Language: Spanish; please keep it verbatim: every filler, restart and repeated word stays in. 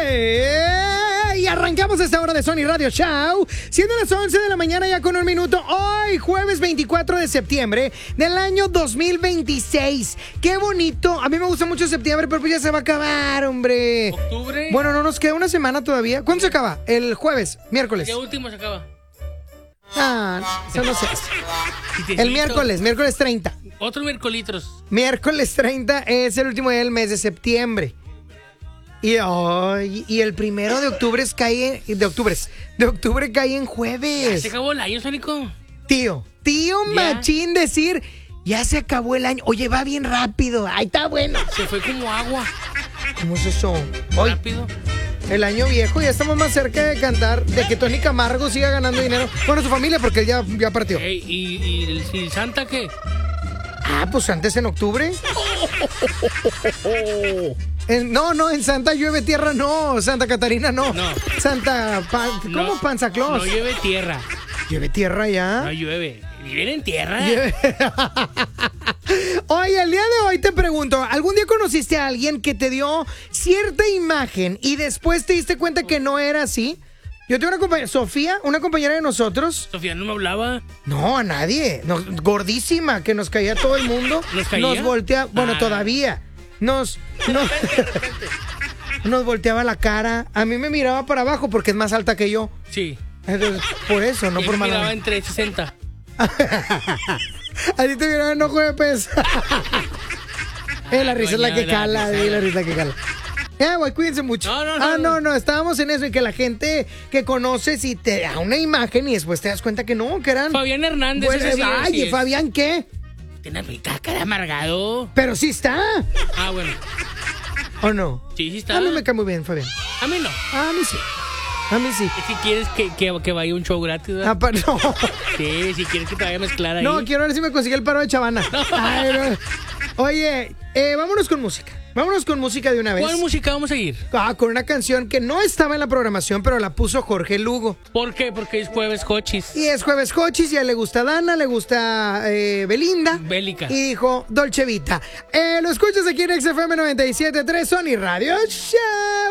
Y arrancamos esta hora de Sony Radio Show, siendo las once de la mañana ya con un minuto. Hoy, jueves veinticuatro de septiembre del año dos mil veintiséis. Qué bonito. A mí me gusta mucho septiembre, pero pues ya se va a acabar, hombre. ¿Octubre? Bueno, no nos queda una semana todavía. ¿Cuándo se acaba? El jueves, miércoles. ¿Qué último se acaba? Ah, eso no sé. Chistecito. El miércoles, miércoles treinta. Otro miércolitros. Miércoles treinta es el último día del mes de septiembre. Y, oh, y, y el primero de octubre es cae de octubre, de octubre cae en jueves. ¿Se acabó el año, Sónico? Tío, tío ¿Ya? machín decir, ya se acabó el año. Oye, va bien rápido. Ay, está bueno. Se fue como agua. ¿Cómo es eso? Hoy, Rápido. el año viejo, ya estamos más cerca de cantar, de que Tony Camargo siga ganando dinero. Bueno, su familia, porque él ya, ya partió. Ey, ¿y, y, el- y el Santa qué? Ah, pues antes en octubre. En- no, no, en Santa llueve tierra no, Santa Catarina no. No. Santa, Pan- ¿cómo No, Panza Claus? No llueve tierra. ¿Llueve tierra ya? No llueve. ¿Viven en tierra? Llueve- Oye, el día de hoy te pregunto, ¿algún día conociste a alguien que te dio cierta imagen y después te diste cuenta que no era así? Yo tengo una compañera, Sofía, una compañera de nosotros. Sofía no me hablaba. No, a nadie. No, gordísima, que nos caía todo el mundo. ¿Nos caía? voltea, bueno, Ah. todavía. Nos, nos, nos volteaba la cara. A mí me miraba para abajo porque es más alta que yo. Sí. Entonces, por eso, no Y por él miraba mala. entre sesenta. A ti te miraba en ojo de pez. eh, la risa es la que Doña, cala, la eh, la risa. risa que cala. Eh, güey, cuídense mucho. No, no, no, ah, no, no. no, estábamos en eso y que la gente que conoces y te da una imagen y después te das cuenta que no, que eran. Fabián Hernández. Bueno, ese sí, ay, sí es. Fabián, ¿qué? Tiene pica, cara amargado. Pero sí está. Ah, bueno. ¿O no? Sí, sí está. A mí me cae muy bien, Fabián. A mí no. A mí sí. A mí sí. Si quieres que, que, que vaya un show gratis, ¿verdad? Ah, pa- no. Sí, si quieres que te vaya a mezclar ahí. No, quiero ver si me consigue el paro de Chavana. Ay, no. Oye, eh, vámonos con música. Vámonos con música de una vez. ¿Cuál música vamos a seguir? Ah, con una canción que no estaba en la programación, pero la puso Jorge Lugo. ¿Por qué? Porque es jueves cochis. Y es jueves cochis, ya le gusta Dana, le gusta eh, Belinda. Bélica. Y dijo Dolce Vita. Eh, lo escuchas aquí en X F M noventa y siete punto tres Sony Radio Show.